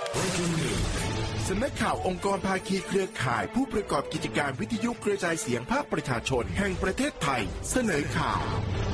สำนักข่าวองค์กรภาคีเครือข่ายผู้ประกอบกิจการวิทยุกระจายเสียงภาคประชาชนแห่งประเทศไทยเสนอข่าว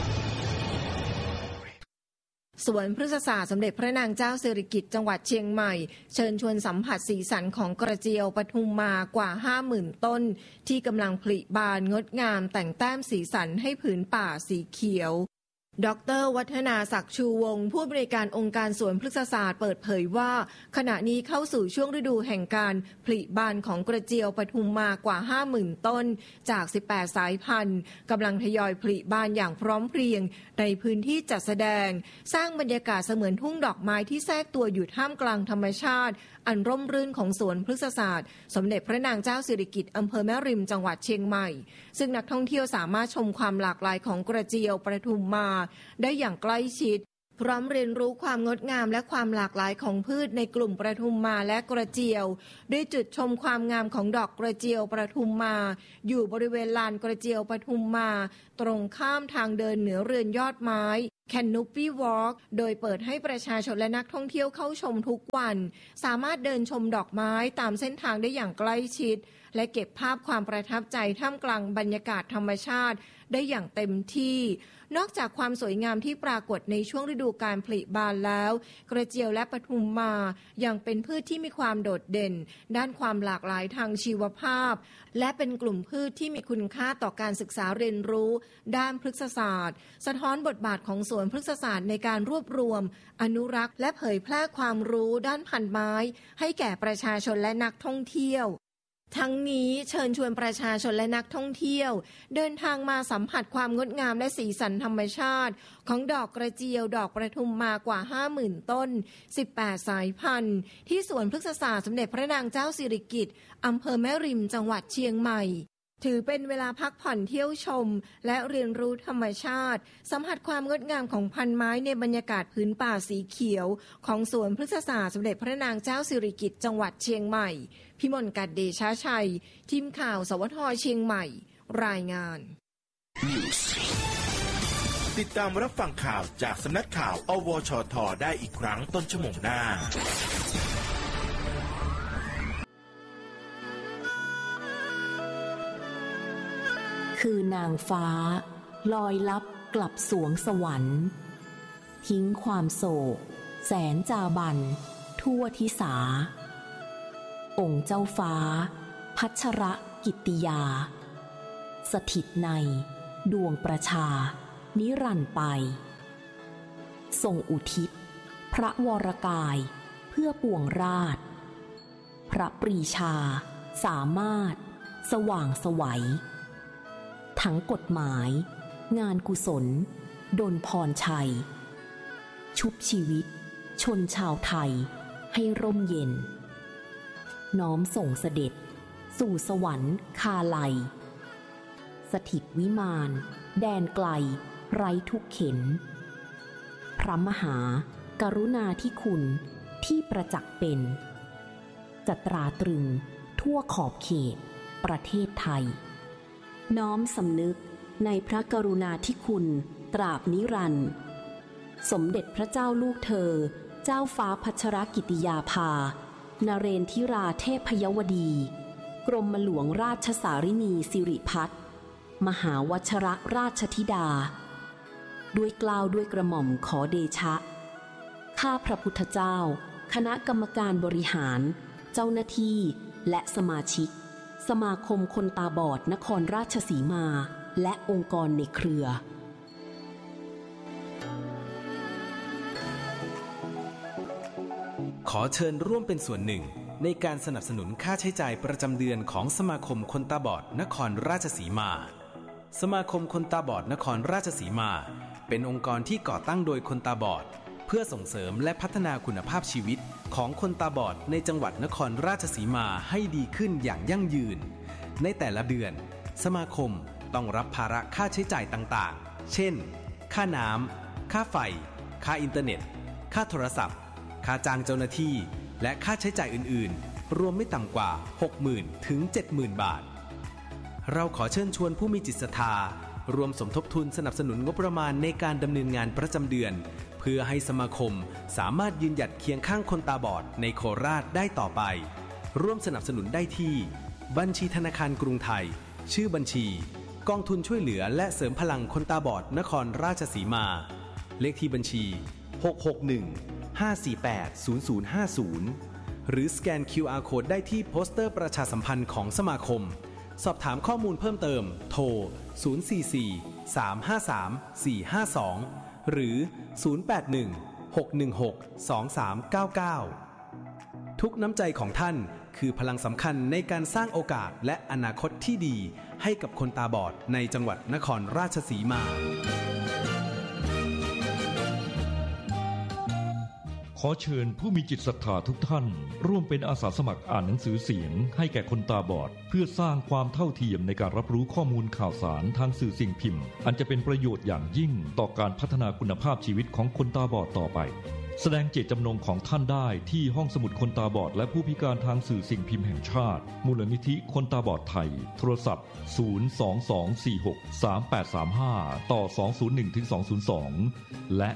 สวนพฤกษศาสตร์สมเด็จพระนางเจ้าสิริกิติ์จังหวัดเชียงใหม่เชิญชวนสัมผัสสีสันของกระเจียวปทุมมากว่า 50,000 ต้นที่กำลังผลิบานงดงามแต่งแต้มสีสันให้ผืนป่าสีเขียวดร.วัฒนาศักดิ์ชูวงศ์ผู้บริการองค์การสวนพฤกษศาสตร์เปิดเผยว่าขณะนี้เข้าสู่ช่วงฤดูแห่งการผลิบานของกระเจียวปทุมมากว่า 50,000 ต้นจาก18สายพันธุ์กำลังทยอยผลิบานอย่างพร้อมเพรียงในพื้นที่จัดแสดงสร้างบรรยากาศเสมือนทุ่งดอกไม้ที่แทรกตัวอยู่ท่ามกลางธรรมชาติอันร่มรื่นของสวนพฤกษศาสตร์สมเด็จพระนางเจ้าสิริกิติ์อำเภอแม่ริมจังหวัดเชียงใหม่ซึ่งนักท่องเที่ยวสามารถชมความหลากหลายของกระเจียวปทุมมาได้อย่างใกล้ชิดพร้อมเรียนรู้ความงดงามและความหลากหลายของพืชในกลุ่มปทุมมาและกระเจียวด้วยจุดชมความงามของดอกกระเจียวปทุมมาอยู่บริเวณลานกระเจียวปทุมมาตรงข้ามทางเดินเหนือเรือนยอดไม้แคนนูปี้วอล์กโดยเปิดให้ประชาชนและนักท่องเที่ยวเข้าชมทุกวันสามารถเดินชมดอกไม้ตามเส้นทางได้อย่างใกล้ชิดและเก็บภาพความประทับใจท่ามกลางบรรยากาศธรรมชาติได้อย่างเต็มที่นอกจากความสวยงามที่ปรากฏในช่วงฤดูการผลิบานแล้วกระเจียวและปทุมมายังเป็นพืชที่มีความโดดเด่นด้านความหลากหลายทางชีวภาพและเป็นกลุ่มพืชที่มีคุณค่าต่อการศึกษาเรียนรู้ด้านพฤกษศาสตร์สะท้อนบทบาทของสวนพฤกษศาสตร์ในการรวบรวมอนุรักษ์และเผยแพร่ความรู้ด้านพันธุ์ไม้ให้แก่ประชาชนและนักท่องเที่ยวทั้งนี้เชิญชวนประชาชนและนักท่องเที่ยวเดินทางมาสัมผัสความงดงามและสีสันธรรมชาติของดอกกระเจียวดอกปทุมมากว่า 50,000 ต้น18สายพันธุ์ที่สวนพฤกษศาสตร์สมเด็จพระนางเจ้าสิริกิติ์อำเภอแม่ริมจังหวัดเชียงใหม่ถือเป็นเวลาพักผ่อนเที่ยวชมและเรียนรู้ธรรมชาติสัมผัสความงดงามของพันไม้ในบรรยากาศพื้นป่าสีเขียวของสวนพฤกษศาสตร์สมเด็จพระนางเจ้าสิริกิติ์จังหวัดเชียงใหม่พิมลกัดเดชะชัยทีมข่าวสวทเชียงใหม่รายงานติดตามรับฟังข่าวจากสำนักข่าวอวชท.ได้อีกครั้งต้นชั่วโมงหน้าคือนางฟ้าลอยลับกลับสวงสวรรค์ทิ้งความโศกแสนจาบันทั่วทิสาองค์เจ้าฟ้าพัชรกิตติยาสถิตในดวงประชานิรันดร์ไปทรงอุทิศพระวรกายเพื่อปวงราชพระปรีชาสามารถสว่างไสวทั้งกฎหมายงานกุศลดลพรชัยชุบชีวิตชนชาวไทยให้ร่มเย็นน้อมส่งเสด็จสู่สวรรค์คาไลสถิตวิมานแดนไกลไร้ทุกเข็ญพระมหากรุณาธิคุณที่ประจักษ์เป็นจะตราตรึงทั่วขอบเขตประเทศไทยน้อมสำนึกในพระกรุณาธิคุณตราบนิรันดร์สมเด็จพระเจ้าลูกเธอเจ้าฟ้าพัชรกิติยาภานเรนทิราเทพยวดีกรมหลวงราชสารินีสิริพัฒน์มหาวชรราชธิดาด้วยเกล้าด้วยกระหม่อมขอเดชะข้าพระพุทธเจ้าคณะกรรมการบริหารเจ้าหน้าที่และสมาชิกสมาคมคนตาบอดนครราชสีมาและองค์กรในเครือขอเชิญร่วมเป็นส่วนหนึ่งในการสนับสนุนค่าใช้จ่ายประจำเดือนของสมาคมคนตาบอดนครราชสีมาสมาคมคนตาบอดนครราชสีมาเป็นองค์กรที่ก่อตั้งโดยคนตาบอดเพื่อส่งเสริมและพัฒนาคุณภาพชีวิตของคนตาบอดในจังหวัดนครราชสีมาให้ดีขึ้นอย่างยั่งยืนในแต่ละเดือนสมาคมต้องรับภาระค่าใช้จ่ายต่างๆเช่นค่าน้ำค่าไฟค่าอินเทอร์เน็ตค่าโทรศัพท์ค่าจ้างเจ้าหน้าที่และค่าใช้จ่ายอื่นๆรวมไม่ต่ำกว่า 60,000 ถึง 70,000 บาทเราขอเชิญชวนผู้มีจิตศรัทธารวมสมทบทุนสนับสนุนงบประมาณในการดำเนินงานประจำเดือนเพื่อให้สมาคมสามารถยืนหยัดเคียงข้างคนตาบอดในโคราชได้ต่อไปร่วมสนับสนุนได้ที่บัญชีธนาคารกรุงไทยชื่อบัญชีกองทุนช่วยเหลือและเสริมพลังคนตาบอดนครราชสีมาเลขที่บัญชี661-548-0050หรือสแกน QR Code ได้ที่โปสเตอร์ประชาสัมพันธ์ของสมาคมสอบถามข้อมูลเพิ่มเติมโทร044-353-452หรือ081-616-2399ทุกน้ำใจของท่านคือพลังสำคัญในการสร้างโอกาสและอนาคตที่ดีให้กับคนตาบอดในจังหวัดนครราชสีมาขอเชิญผู้มีจิตศรัทธาทุกท่านร่วมเป็นอาสาสมัครอ่านหนังสือเสียงให้แก่คนตาบอดเพื่อสร้างความเท่าเทียมในการรับรู้ข้อมูลข่าวสารทางสื่อสิ่งพิมพ์อันจะเป็นประโยชน์อย่างยิ่งต่อการพัฒนาคุณภาพชีวิตของคนตาบอดต่อไปแสดงเจตจำนงของท่านได้ที่ห้องสมุดคนตาบอดและผู้พิการทางสื่อสิ่งพิมพ์แห่งชาติมูลนิธิคนตาบอดไทยโทรศัพท์022463835ต่อ201-202และ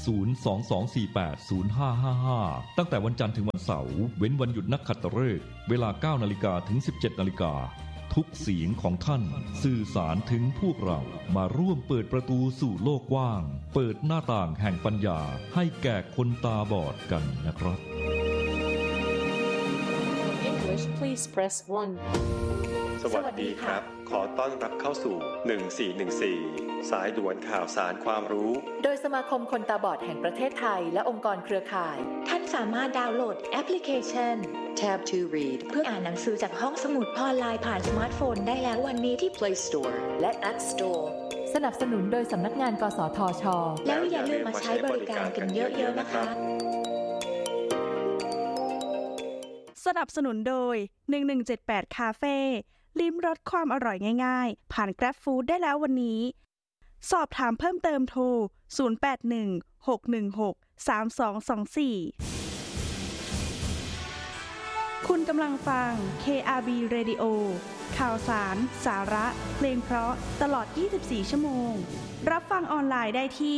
022480555ตั้งแต่วันจันทร์ถึงวันเสาร์เว้นวันหยุดนักขัตฤกษ์เวลา 9:00 นถึง 17:00 นทุกเสียงของท่านสื่อสารถึงพวกเรามาร่วมเปิดประตูสู่โลกกว้างเปิดหน้าต่างแห่งปัญญาให้แก่คนตาบอดกันนะครับ English please press 1 สวัสดีครับขอต้อนรับเข้าสู่1414สายด่วนข่าวสารความรู้โดยสมาคมคนตาบอดแห่งประเทศไทยและองค์กรเครือข่ายท่านสามารถดาวน์โหลดแอปพลิเคชัน Tab to Read เพื่ออ่านหนังสือจากห้องสมุดออนไลน์ผ่านสมาร์ทโฟนได้แล้ววันนี้ที่ Play Store และ App Store สนับสนุนโดยสำนักงานกสทช.แล้วอย่าลืมมาใช้บริการกันเยอะๆนะคะสนับสนุนโดย1178คาเฟ่ลิ้มรสความอร่อยง่ายๆผ่าน Grab Food ได้แล้ววันนี้สอบถามเพิ่มเติมโทร0816163224คุณกำลังฟัง KRB Radio ข่าวสารสาระเพลงเพราะตลอด24ชั่วโมงรับฟังออนไลน์ได้ที่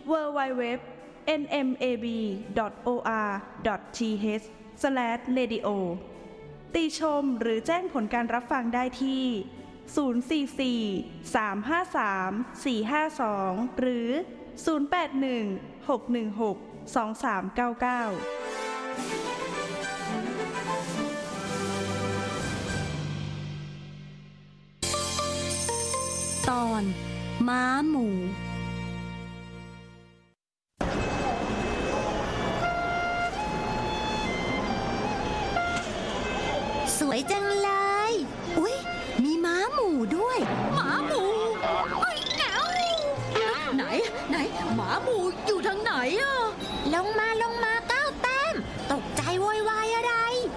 www.nmab.or.th/radio ติชมหรือแจ้งผลการรับฟังได้ที่044-353-452หรือ081-616-2399 ตอนม้าหมู่สวยจังเลยอุ๊ยมีม้าหมู่ด้วยม้าหมู่โอ๊ยหนาวไหนม้าหมู่อยู่ทางไหนอ่ะลงมาก้าวแต้มตกใจโวยวายอะไร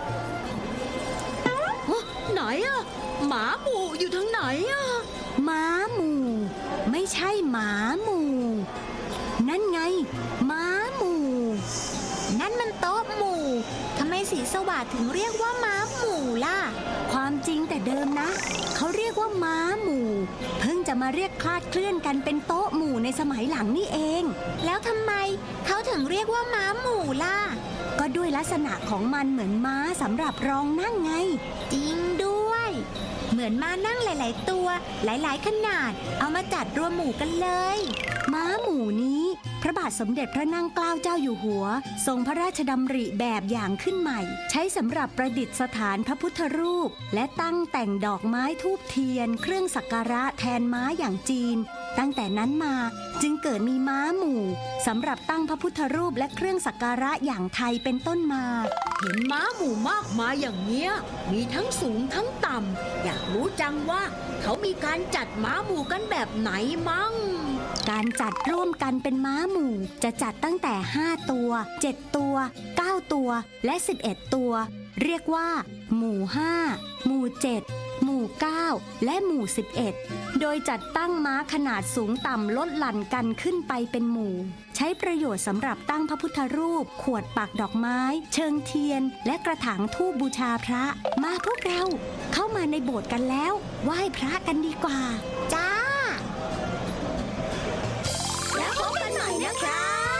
ไหนอ่ะหมาหมู่อยู่ทางไหนอ่ะม้าหมู่ไม่ใช่หมาหมู่นั่นไงม้าหมู่นั่นมันโต๊ะหมู่ทำไมศรีสวัสดิ์ถึงเรียกว่าม้าหมู่ล่ะความจริงแต่เดิมนะเขาเรียกว่าม้าหมู่เพิ่งจะมาเรียกคลาดเคลื่อนกันเป็นโต๊ะหมู่ในสมัยหลังนี่เองแล้วทำไมเขาถึงเรียกว่าม้าหมู่ล่ะก็ด้วยลักษณะของมันเหมือนม้าสำหรับรองนั่งไงจริงด้วยเหมือนม้านั่งหลายๆตัวหลายๆขนาดเอามาจัดรวมหมู่กันเลยม้าหมู่นี้พระบาทสมเด็จพระนั่งเกล้าเจ้าอยู่หัวทรงพระราชดำริแบบอย่างขึ้นใหม่ใช้สำหรับประดิษฐานพระพุทธรูปและตั้งแต่งดอกไม้ธูปเทียนเครื่องสักการะแทนม้าอย่างจีนตั้งแต่นั้นมาจึงเกิดมีม้าหมู่สำหรับตั้งพระพุทธรูปและเครื่องสักการะอย่างไทยเป็นต้นมาเห็นม้าหมู่มากมายอย่างเนี้ยมีทั้งสูงทั้งต่ำอยากรู้จังว่าเขามีการจัดม้าหมู่กันแบบไหนมั่งการจัดร่วมกันเป็นม้าหมู่จะจัดตั้งแต่5ตัว7ตัว9ตัวและ11ตัวเรียกว่าหมู่5หมู่7หมู่9และหมู่11โดยจัดตั้งม้าขนาดสูงต่ำลดหลั่นกันขึ้นไปเป็นหมู่ใช้ประโยชน์สำหรับตั้งพระพุทธรูปขวดปักดอกไม้เชิงเทียนและกระถางธูปบูชาพระมาพวกเราเข้ามาในโบสถ์กันแล้วไหว้พระกันดีกว่า